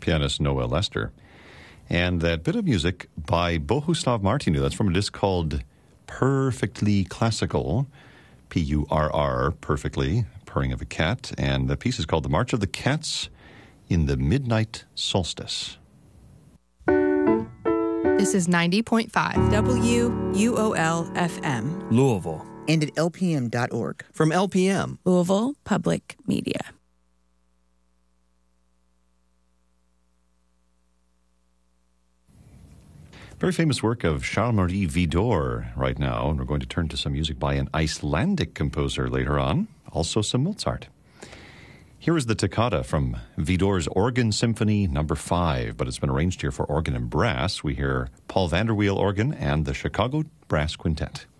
pianist Noah Lester. And that bit of music by Bohuslav Martinu, that's from a disc called Perfectly Classical, P-U-R-R, perfectly, purring of a cat. And the piece is called The March of the Cats in the Midnight Solstice. This is 90.5 WUOL-FM. Louisville. And at LPM.org. From LPM. Louisville Public Media. Very famous work of Charles-Marie Widor right now, and we're going to turn to some music by an Icelandic composer later on, also some Mozart. Here is the toccata from Widor's Organ Symphony No. 5, but it's been arranged here for organ and brass. We hear Paul Vanderweel organ and the Chicago Brass Quintet.